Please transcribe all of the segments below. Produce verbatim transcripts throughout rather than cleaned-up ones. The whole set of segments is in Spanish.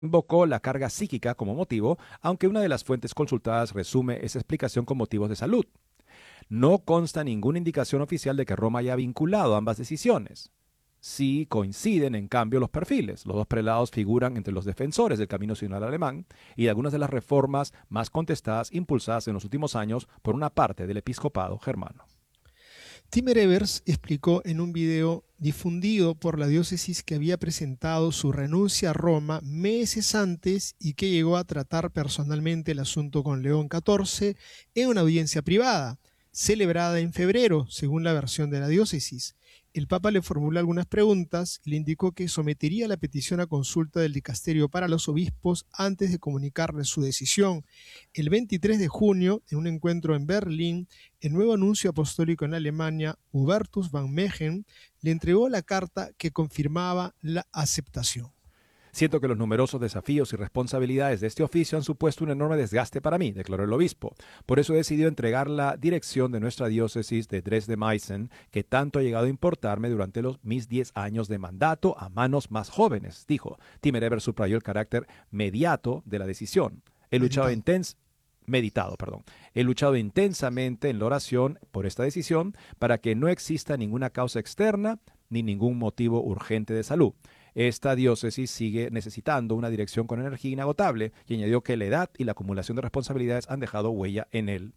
invocó la carga psíquica como motivo, aunque una de las fuentes consultadas resume esa explicación con motivos de salud. No consta ninguna indicación oficial de que Roma haya vinculado ambas decisiones. Sí coinciden, en cambio, los perfiles. Los dos prelados figuran entre los defensores del camino sinodal alemán y de algunas de las reformas más contestadas impulsadas en los últimos años por una parte del episcopado germano. Timmer Evers explicó en un video difundido por la diócesis que había presentado su renuncia a Roma meses antes y que llegó a tratar personalmente el asunto con León catorce en una audiencia privada, celebrada en febrero, según la versión de la diócesis. El Papa le formuló algunas preguntas y le indicó que sometería la petición a consulta del dicasterio para los obispos antes de comunicarle su decisión. El veintitrés de junio, en un encuentro en Berlín, el nuevo nuncio apostólico en Alemania, Hubertus van Megen, le entregó la carta que confirmaba la aceptación. Siento que los numerosos desafíos y responsabilidades de este oficio han supuesto un enorme desgaste para mí, declaró el obispo. Por eso he decidido entregar la dirección de nuestra diócesis de Dresde-Meißen, que tanto ha llegado a importarme durante los, mis diez años de mandato, a manos más jóvenes, dijo. Timmer Evers subrayó el carácter mediato de la decisión. He luchado intens meditado, perdón. He luchado intensamente en la oración por esta decisión para que no exista ninguna causa externa ni ningún motivo urgente de salud. Esta diócesis sigue necesitando una dirección con energía inagotable y añadió que la edad y la acumulación de responsabilidades han dejado huella en él.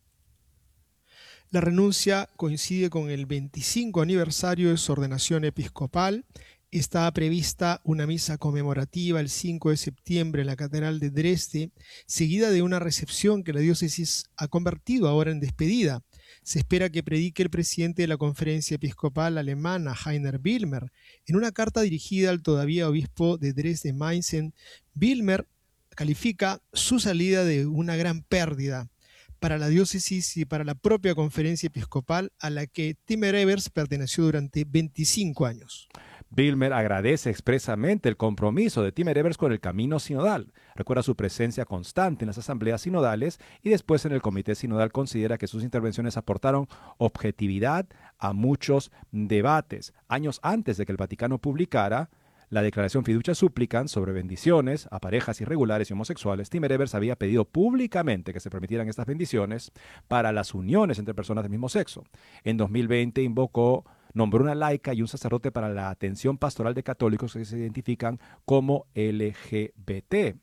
La renuncia coincide con el veinticinco aniversario de su ordenación episcopal. Está prevista una misa conmemorativa el cinco de septiembre en la Catedral de Dresde, seguida de una recepción que la diócesis ha convertido ahora en despedida. Se espera que predique el presidente de la Conferencia Episcopal Alemana, Heiner Wilmer. En una carta dirigida al todavía obispo de Dresde-Meißen, Wilmer califica su salida de una gran pérdida para la diócesis y para la propia Conferencia Episcopal a la que Timmer Evers perteneció durante veinticinco años. Wilmer agradece expresamente el compromiso de Timmer Evers con el camino sinodal. Recuerda su presencia constante en las asambleas sinodales y después en el comité sinodal considera que sus intervenciones aportaron objetividad a muchos debates. Años antes de que el Vaticano publicara la declaración Fiducia Supplicans sobre bendiciones a parejas irregulares y homosexuales, Timmer Evers había pedido públicamente que se permitieran estas bendiciones para las uniones entre personas del mismo sexo. En dos mil veinte invocó nombró una laica y un sacerdote para la atención pastoral de católicos que se identifican como L G B T.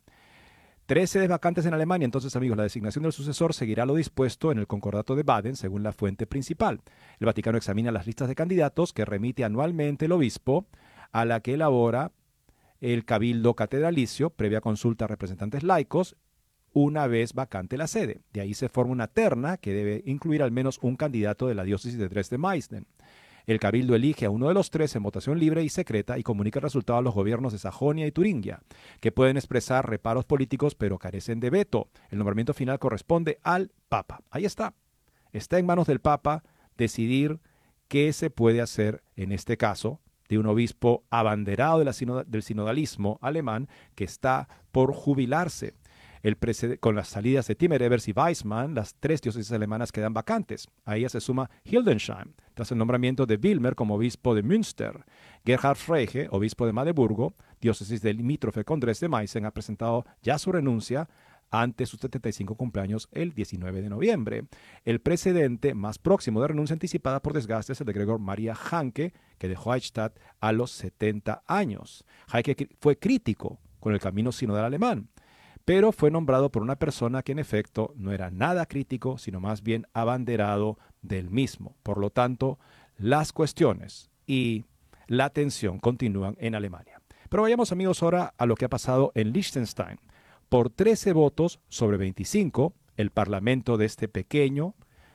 Tres sedes vacantes en Alemania, entonces, amigos, la designación del sucesor seguirá lo dispuesto en el Concordato de Baden, según la fuente principal. El Vaticano examina las listas de candidatos que remite anualmente el obispo, a la que elabora el Cabildo Catedralicio, previa consulta a representantes laicos, una vez vacante la sede. De ahí se forma una terna que debe incluir al menos un candidato de la diócesis de Dresde-Meißen. El Cabildo elige a uno de los tres en votación libre y secreta y comunica el resultado a los gobiernos de Sajonia y Turingia, que pueden expresar reparos políticos pero carecen de veto. El nombramiento final corresponde al Papa. Ahí está. Está en manos del Papa decidir qué se puede hacer en este caso de un obispo abanderado de la sinoda, del sinodalismo alemán que está por jubilarse. El con las salidas de Timmer Evers y Weissmann, las tres diócesis alemanas quedan vacantes. A ella se suma Hildesheim, tras el nombramiento de Wilmer como obispo de Münster. Gerhard Frege, obispo de Magdeburgo, diócesis del limítrofe con Dresde-Meißen, ha presentado ya su renuncia ante sus setenta y cinco cumpleaños el diecinueve de noviembre. El precedente más próximo de renuncia anticipada por desgaste es el de Gregor Maria Hanke, que dejó Eichstätt a los setenta años. Hanke fue crítico con el camino sinodal alemán, pero fue nombrado por una persona que en efecto no era nada crítico, sino más bien abanderado del mismo. Por lo tanto, las cuestiones y la tensión continúan en Alemania. Pero vayamos, amigos, ahora a lo que ha pasado en Liechtenstein. Por trece votos sobre veinticinco, el parlamento de este pequeño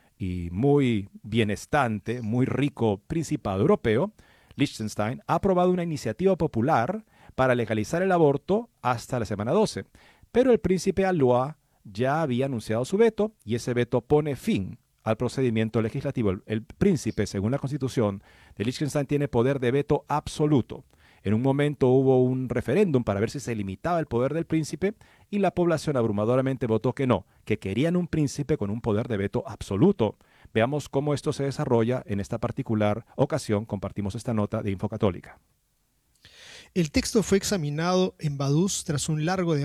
y muy bienestante, muy rico principado europeo, Liechtenstein, ha aprobado una iniciativa popular para legalizar el aborto hasta la semana doce. Pero el príncipe Alois ya había anunciado su veto y ese veto pone fin al procedimiento legislativo. El, el príncipe, según la constitución de Liechtenstein, tiene poder de veto absoluto. En un momento hubo un referéndum para ver si se limitaba el poder del príncipe y la población abrumadoramente votó que no, que querían un príncipe con un poder de veto absoluto. Veamos cómo esto se desarrolla en esta particular ocasión. Compartimos esta nota de Infocatólica. El texto fue examinado en Vaduz tras un largo debate